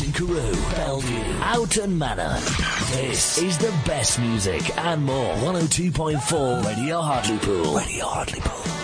in Carew, Bellevue, Houghton Manor. This is the best music and more. 102.4 Radio Hartlepool. Radio Hartlepool.